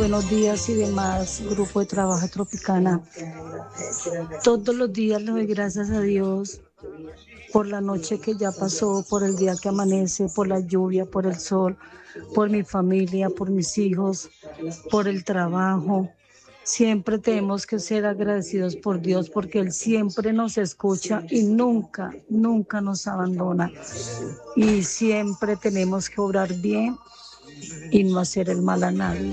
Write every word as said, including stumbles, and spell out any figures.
buenos días y demás, Grupo de Trabajo Tropicana. Todos los días le doy gracias a Dios por la noche que ya pasó, por el día que amanece, por la lluvia, por el sol, por mi familia, por mis hijos, por el trabajo. Siempre tenemos que ser agradecidos por Dios porque Él siempre nos escucha y nunca, nunca nos abandona. Y siempre tenemos que obrar bien y no hacer el mal a nadie.